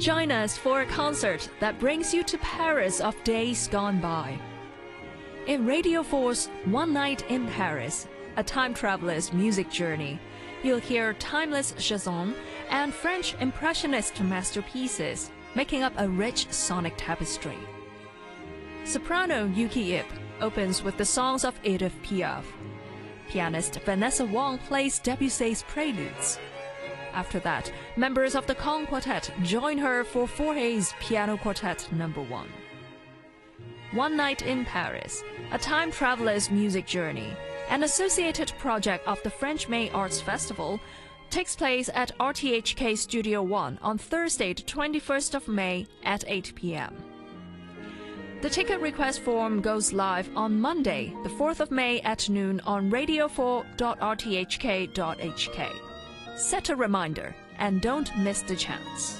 Join us for a concert that brings you to Paris of days gone by. In Radio 4's One Night in Paris, a time traveler's music journey, you'll hear timeless chansons and French impressionist masterpieces, making up a rich sonic tapestry. Soprano Yuki Ip opens with the songs of Edith Piaf. Pianist Vanessa Wang plays Debussy's Preludes. After that, members of the Kong Quartet join her for Fauré's Piano Quartet No. 1. One Night in Paris, a time traveler's music journey, an associated project of the French May Arts Festival, takes place at RTHK Studio 1 on Thursday, the 21st of May at 8 p.m. The ticket request form goes live on Monday, the 4th of May at noon on radio4.rthk.hk. Set a reminder and don't miss the chance.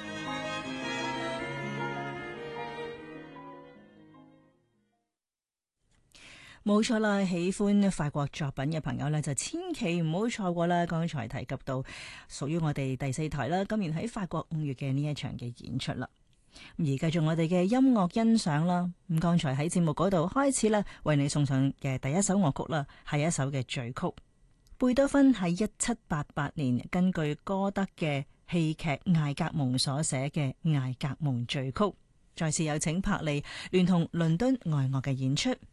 冇錯啦，喜歡法國作品嘅朋友呢，就千祈唔好錯過啦。剛才提及到屬於我哋第4台啦，今年喺法國5月嘅呢一場嘅演出啦。而繼續我哋嘅音樂欣賞啦，咁剛才喺節目嗰度開始啦，為你送上嘅第一首樂曲啦，係一首嘅序曲。貝多芬喺1788年根據歌德嘅戲劇《艾格蒙》所寫嘅《艾格蒙序曲》，再次有請柏利聯同倫敦愛樂嘅演出。